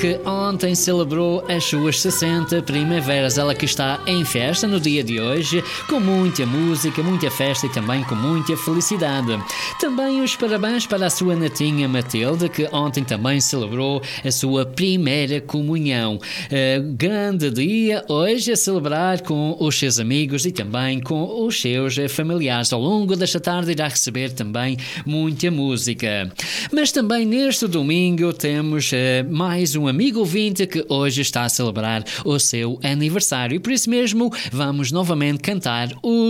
que ontem celebrou as suas 60 primaveras. Ela que está em festa no dia de hoje, com muita música, muita festa e também com muita felicidade. Também os parabéns para a sua netinha Matilde, que ontem também celebrou a sua primeira comunhão. Grande dia hoje a celebrar com os seus amigos e também com os seus familiares. Ao longo desta tarde irá receber também muita música. Mas também neste domingo temos mais um amigo ouvinte que hoje está a celebrar o seu aniversário. E por isso mesmo vamos novamente cantar o